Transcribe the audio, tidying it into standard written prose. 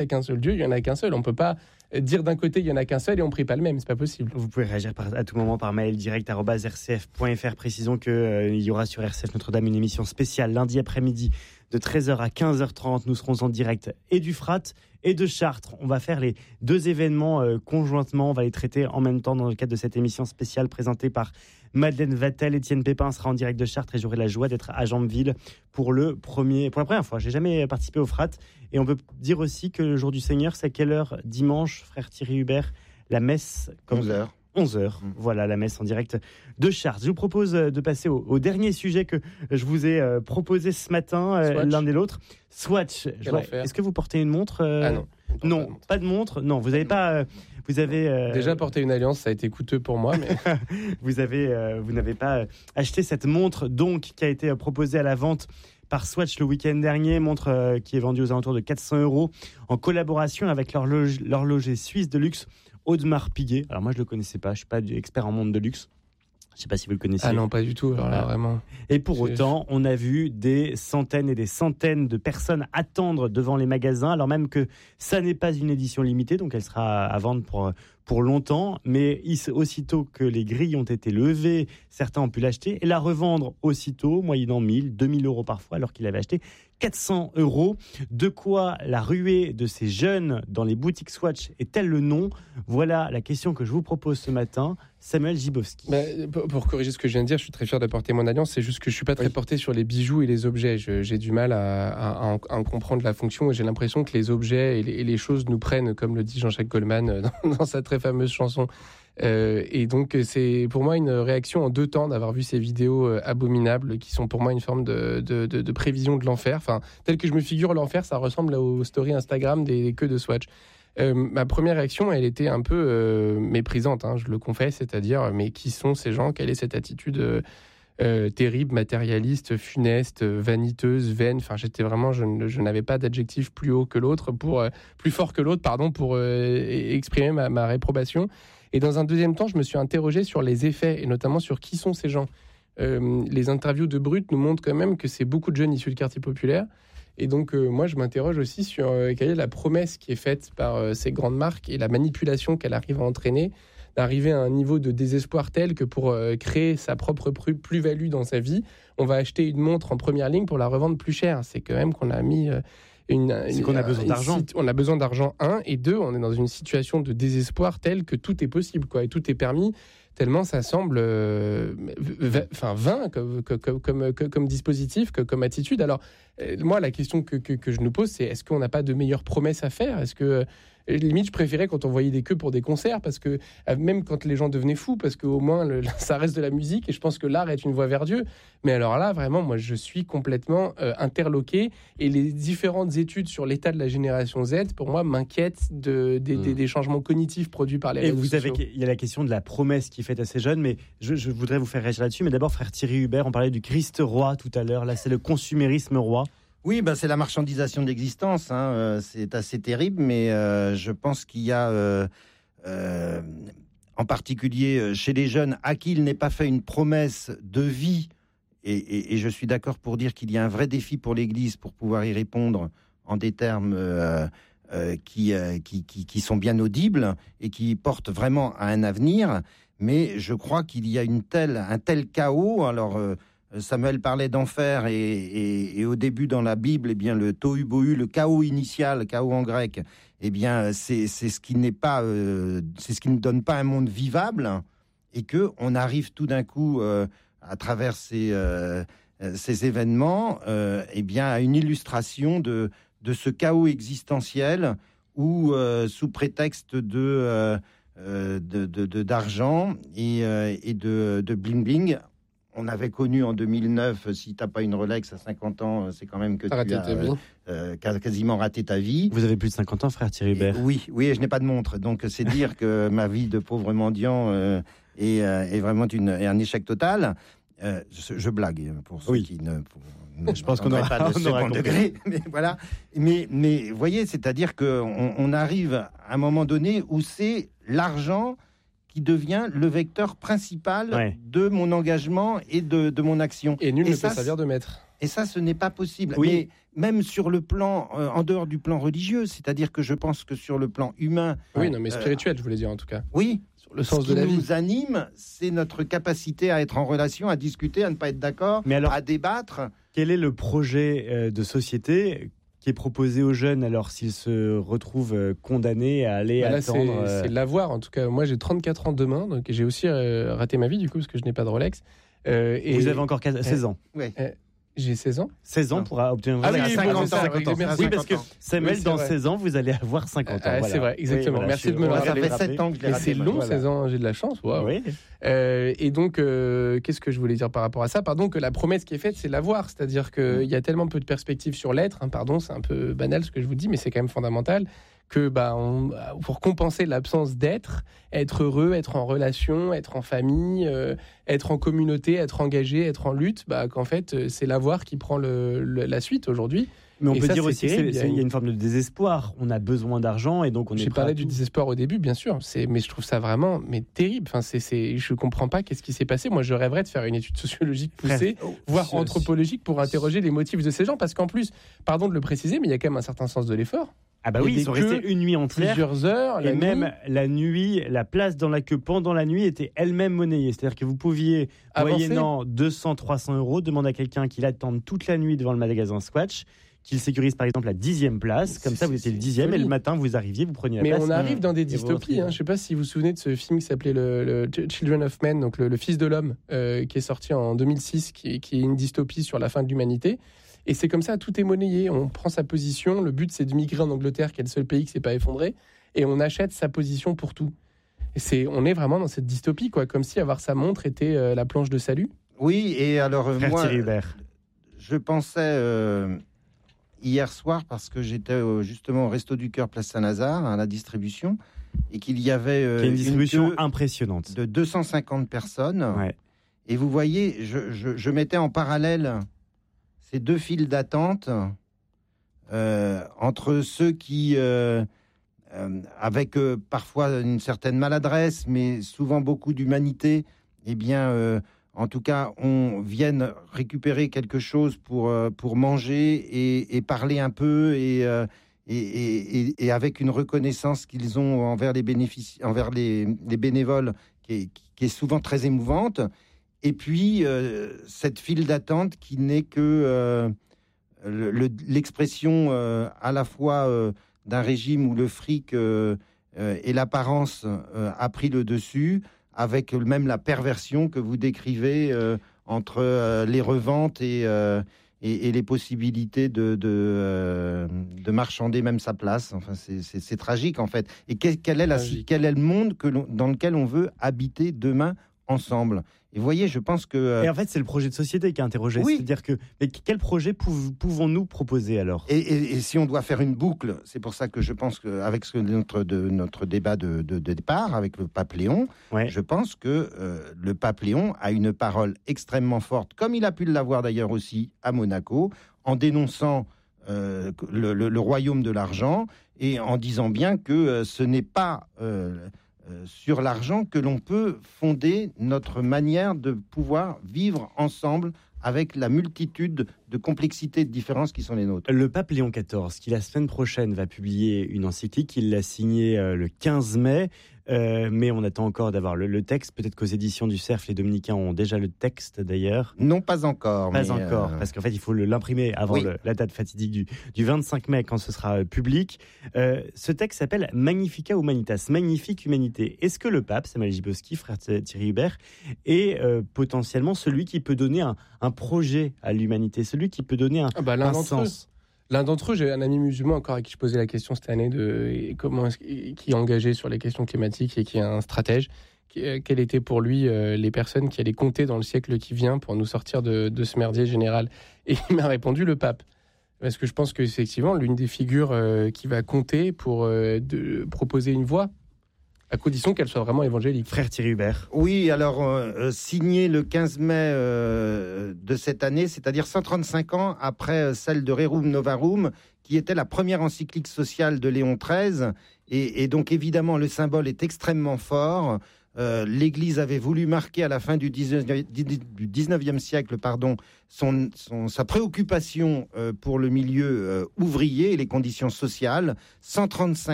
qu'un seul Dieu, il y en a qu'un seul. On peut pas dire d'un côté il y en a qu'un seul et on prie pas le même, c'est pas possible. Vous pouvez réagir à tout moment par mail direct @rcf.fr. Précisons qu'il y aura sur RCF Notre-Dame une émission spéciale lundi après-midi de 13h à 15h30. Nous serons en direct et du Frat et de Chartres. On va faire les deux événements conjointement. On va les traiter en même temps dans le cadre de cette émission spéciale présentée par Madeleine Vatel. Étienne Pépin sera en direct de Chartres et j'aurai la joie d'être à Jambeville pour la première fois. J'ai jamais participé au Frat. Et on peut dire aussi que le jour du Seigneur, c'est à quelle heure dimanche, frère Thierry Hubert, la messe 11h. 11h, voilà la messe en direct de Chartres. Je vous propose de passer au dernier sujet que je vous ai proposé ce matin, l'un et l'autre. Swatch. Est-ce que vous portez une montre Non, pas de montre. Non, vous n'avez pas. Vous avez déjà porté une alliance, ça a été coûteux pour moi, mais vous n'avez pas acheté cette montre donc qui a été proposée à la vente par Swatch le week-end dernier, montre qui est vendue aux alentours de 400 € en collaboration avec l'horloger suisse de luxe Audemars Piguet. Alors moi je le connaissais pas, je suis pas expert en montre de luxe. Je sais pas si vous le connaissez. Ah non, pas du tout. Alors là, vraiment. Et pour autant, on a vu des centaines et des centaines de personnes attendre devant les magasins, alors même que ça n'est pas une édition limitée, donc elle sera à vendre pour longtemps. Mais aussitôt que les grilles ont été levées, certains ont pu l'acheter et la revendre aussitôt, moyennant 1000, 2000 € parfois, alors qu'il avait acheté 400 €. De quoi la ruée de ces jeunes dans les boutiques Swatch est-elle le nom ? Voilà la question que je vous propose ce matin. Samuel Gibowski. Pour corriger ce que je viens de dire, je suis très fier de porter mon alliance. C'est juste que je suis pas très porté sur les bijoux et les objets. J'ai du mal à en comprendre la fonction et j'ai l'impression que les objets et les choses nous prennent, comme le dit Jean-Jacques Goldman dans sa très fameuse chanson. Et donc c'est pour moi une réaction en deux temps d'avoir vu ces vidéos abominables qui sont pour moi une forme de prévision de l'enfer. Enfin, tel que je me figure l'enfer, ça ressemble aux stories Instagram des queues de Swatch. Ma première réaction, elle était un peu méprisante, je le confesse, c'est-à-dire, mais qui sont ces gens ? Quelle est cette attitude terrible, matérialiste, funeste, vaniteuse, vaine ? Enfin, j'étais vraiment, je n'avais pas d'adjectif plus haut que l'autre, plus fort que l'autre, pour exprimer ma réprobation. Et dans un deuxième temps, je me suis interrogé sur les effets et notamment sur qui sont ces gens. Les interviews de Brut nous montrent quand même que c'est beaucoup de jeunes issus de quartiers populaires. Et donc, moi, je m'interroge aussi sur quelle est la promesse qui est faite par ces grandes marques et la manipulation qu'elle arrive à entraîner, d'arriver à un niveau de désespoir tel que pour créer sa propre plus-value dans sa vie, on va acheter une montre en première ligne pour la revendre plus cher. C'est quand même qu'on a mis... c'est qu'on a besoin d'argent. On a besoin d'argent, et deux, on est dans une situation de désespoir telle que tout est possible, et tout est permis, tellement ça semble vain comme dispositif, comme attitude. Alors, moi, la question que je nous pose, c'est est-ce qu'on n'a pas de meilleures promesses à faire ? Est-ce que, limite, je préférais quand on voyait des queues pour des concerts, parce que même quand les gens devenaient fous, parce qu'au moins, ça reste de la musique, et je pense que l'art est une voie vers Dieu. Mais alors là, vraiment, moi, je suis complètement interloqué, et les différentes études sur l'état de la génération Z, pour moi, m'inquiètent des changements cognitifs produits par les réseaux sociaux. Il y a la question de la promesse qui est faite à ces jeunes, mais je voudrais vous faire réagir là-dessus. Mais d'abord, frère Thierry Hubert, on parlait du Christ roi tout à l'heure. Là, c'est le consumérisme roi. Oui, c'est la marchandisation de l'existence. C'est assez terrible, mais je pense qu'il y a, en particulier chez les jeunes, à qui il n'est pas fait une promesse de vie. Et je suis d'accord pour dire qu'il y a un vrai défi pour l'Église pour pouvoir y répondre en des termes qui sont bien audibles et qui portent vraiment à un avenir. Mais je crois qu'il y a un tel chaos. Alors, Samuel parlait d'enfer et au début dans la Bible, le tohu bohu, le chaos initial, le chaos en grec, c'est ce qui n'est pas, c'est ce qui ne donne pas un monde vivable, et que on arrive tout d'un coup à travers ces événements, à une illustration de ce chaos existentiel où, sous prétexte d'argent et de bling bling. On avait connu en 2009, si t'as pas une Rolex à 50 ans, c'est quand même que tu as quasiment raté ta vie. Vous avez plus de 50 ans, frère Thierry Hubert. Oui, et je n'ai pas de montre. Donc, c'est dire que ma vie de pauvre mendiant est vraiment un échec total. Je blague, pour ceux qui ne... Je pense qu'on n'aura pas de second degré. Mais voilà. Mais vous voyez, c'est-à-dire qu'on arrive à un moment donné où c'est l'argent qui devient le vecteur principal de mon engagement et de mon action. Et nul ne peut servir de maître. Et ça, ce n'est pas possible. Oui. Mais même sur le plan, en dehors du plan religieux, c'est-à-dire que je pense que sur le plan humain... Oui, non, mais spirituel, je voulais dire en tout cas. Oui, Sur le sens ce qui de la vie. nous anime, c'est notre capacité à être en relation, à discuter, à ne pas être d'accord, Mais alors, à débattre. quel est le projet de société qui est proposé aux jeunes alors s'ils se retrouvent condamnés à aller Là, attendre c'est de l'avoir. En tout cas, moi, j'ai 34 ans demain, donc j'ai aussi raté ma vie, du coup, parce que je n'ai pas de Rolex. Et Vous avez encore 16 ans. Oui. J'ai 16 ans. 16 ans Non. pour obtenir Ah votre oui, Rolex. oui, 50 c'est ça, ans. oui, merci. Oui, parce que Samuel, Oui, c'est dans vrai. 16 ans, vous allez avoir 50 ans. Voilà. C'est vrai, exactement. Oui, voilà, Merci je de me le suis- Ça fait rattrapé. 7 ans que je l'ai Et raté. c'est long, voilà. 16 ans, j'ai de la chance. Waouh. Oui. Et donc, qu'est-ce que je voulais dire par rapport à ça? Pardon, que la promesse qui est faite, c'est l'avoir. C'est-à-dire qu'il y a tellement peu de perspectives sur l'être. Pardon, c'est un peu banal ce que je vous dis, mais c'est quand même fondamental. Que pour compenser l'absence d'être, être heureux, être en relation, être en famille, être en communauté, être engagé, être en lutte, qu'en fait, c'est l'avoir qui prend la suite aujourd'hui. Mais on Et peut ça, dire c'est aussi terrible. qu'il y a une forme de désespoir. On a besoin d'argent et donc on est J'ai prêt à parlé du tout. désespoir au début, bien sûr, mais je trouve ça vraiment terrible. Enfin, je comprends pas qu'est-ce qui s'est passé. Moi, je rêverais de faire une étude sociologique poussée, voire anthropologique, pour interroger les motifs de ces gens, parce qu'en plus, pardon de le préciser, mais il y a quand même un certain sens de l'effort. Ah bah Il y oui, a des ils sont queues, restés une nuit entière. Plusieurs heures, Et même la nuit, la place dans la queue pendant la nuit était elle-même monnayée. C'est-à-dire que vous pouviez, Avancer. moyennant 200-300 euros, demander à quelqu'un qu'il attende toute la nuit devant le magasin Swatch, qu'il sécurise par exemple la 10e place. Comme ça, vous étiez le 10e et folie. le matin, vous arriviez, vous preniez la Mais place. on arrive dans des Et vous dystopies. rentrez. Je ne sais pas si vous vous souvenez de ce film qui s'appelait le Children of Men, donc le Fils de l'homme, qui est sorti en 2006, qui est une dystopie sur la fin de l'humanité. Et c'est comme ça, tout est monnayé. On prend sa position. Le but, c'est de migrer en Angleterre, qui est le seul pays qui ne s'est pas effondré. Et on achète sa position pour tout. On est vraiment dans cette dystopie, quoi. Comme si avoir sa montre était la planche de salut. Oui, et alors Frère moi, Thierry Hubert. je pensais hier soir, parce que j'étais justement au Resto du Cœur, Place Saint-Lazare, à la distribution, et qu'il y avait Qui a une distribution queue impressionnante. de 250 personnes. Ouais. Et vous voyez, je mettais en parallèle ces deux files d'attente entre ceux qui, avec parfois une certaine maladresse, mais souvent beaucoup d'humanité, eh bien, en tout cas, viennent récupérer quelque chose pour manger et parler un peu et avec une reconnaissance qu'ils ont envers les bénévoles qui est souvent très émouvante. Et puis, cette file d'attente qui n'est que l'expression à la fois d'un régime où le fric et l'apparence a pris le dessus, avec même la perversion que vous décrivez entre les reventes et les possibilités de marchander même sa place. Enfin, c'est tragique, en fait. Et quel est le monde dans lequel on veut habiter demain ensemble? Et vous voyez, je pense que... Et en fait, c'est le projet de société qui est interrogé. Oui. C'est-à-dire que, mais quel projet pouvons-nous proposer alors? Et si on doit faire une boucle, c'est pour ça que je pense qu'avec notre débat de départ, avec le pape Léon, Ouais. je pense que le pape Léon a une parole extrêmement forte, comme il a pu l'avoir d'ailleurs aussi à Monaco, en dénonçant le royaume de l'argent et en disant bien que ce n'est pas... sur l'argent que l'on peut fonder notre manière de pouvoir vivre ensemble avec la multitude de complexités et de différences qui sont les nôtres. Le pape Léon XIV, qui la semaine prochaine va publier une encyclique, il l'a signée le 15 mai, mais on attend encore d'avoir le texte. Peut-être qu'aux éditions du Cerf, les Dominicains ont déjà le texte d'ailleurs. Non, pas encore. Pas encore, parce qu'en fait, il faut l'imprimer avant Oui. la date fatidique du 25 mai, quand ce sera public. Ce texte s'appelle Magnifica Humanitas, Magnifique Humanité. Est-ce que le pape, Samuel Gibowski, frère Thierry Hubert, est potentiellement celui qui peut donner un projet à l'humanité, celui qui peut donner un sens? L'un d'entre eux, j'ai un ami musulman encore à qui je posais la question cette année qui est engagé sur les questions climatiques et qui est un stratège. Quelles étaient pour lui les personnes qui allaient compter dans le siècle qui vient pour nous sortir de ce merdier général? Et il m'a répondu le pape. Parce que je pense que c'est effectivement l'une des figures qui va compter pour proposer une voie, à condition qu'elle soit vraiment évangélique. Frère Thierry Hubert. Oui, alors signé le 15 mai de cette année, c'est-à-dire 135 ans après celle de Rerum Novarum, qui était la première encyclique sociale de Léon XIII. Et donc évidemment, le symbole est extrêmement fort. l'Église avait voulu marquer à la fin du 19e siècle sa préoccupation pour le milieu ouvrier et les conditions sociales. 135